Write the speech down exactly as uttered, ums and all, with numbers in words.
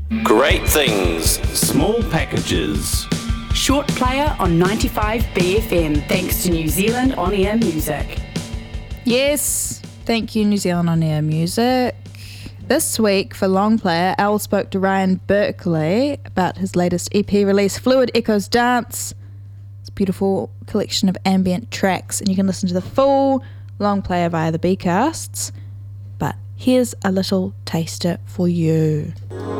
Great things, small packages. Short player on ninety-five B F M, thanks to New Zealand On Air Music. Yes, thank you New Zealand On Air Music. This week for Long Player, Al spoke to Ryan Berkeley about his latest E P release, Fluid Echoes Dance. It's a beautiful collection of ambient tracks, and you can listen to the full Long Player via the Bcasts. But here's a little taster for you.